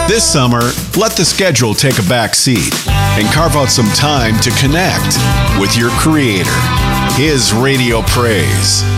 This summer, let the schedule take a back seat and carve out some time to connect with your Creator. His Radio Praise.